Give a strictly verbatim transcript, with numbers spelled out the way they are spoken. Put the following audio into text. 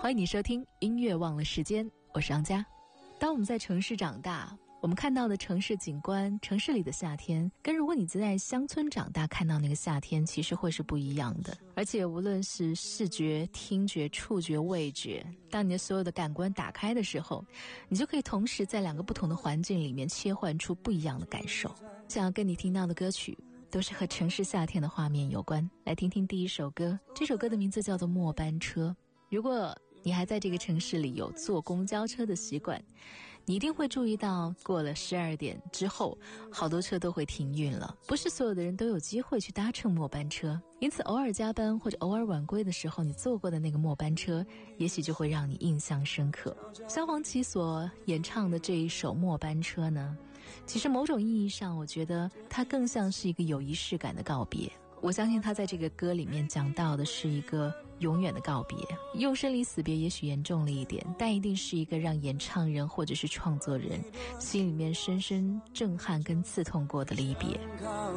欢迎你收听音乐忘了时间，我是杨佳。当我们在城市长大，我们看到的城市景观，城市里的夏天，跟如果你在乡村长大看到那个夏天，其实会是不一样的。而且无论是视觉、听觉、触觉、味觉，当你的所有的感官打开的时候，你就可以同时在两个不同的环境里面切换出不一样的感受。想要跟你听到的歌曲都是和城市夏天的画面有关。来听听第一首歌，这首歌的名字叫做《末班车》。如果你还在这个城市里有坐公交车的习惯，你一定会注意到过了十二点之后，好多车都会停运了。不是所有的人都有机会去搭乘末班车，因此偶尔加班或者偶尔晚归的时候，你坐过的那个末班车也许就会让你印象深刻。萧煌奇所演唱的这一首《末班车》呢，其实某种意义上我觉得它更像是一个有仪式感的告别。我相信他在这个歌里面讲到的是一个永远的告别，用生离死别也许严重了一点，但一定是一个让演唱人或者是创作人心里面深深震撼跟刺痛过的离别。